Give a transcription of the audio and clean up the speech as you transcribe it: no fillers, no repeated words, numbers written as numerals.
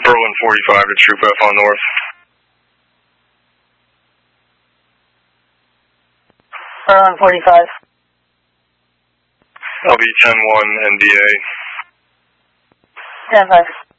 Berlin 45 to Troop F on north. Berlin 45. LB 10-1 NDA. 10-5.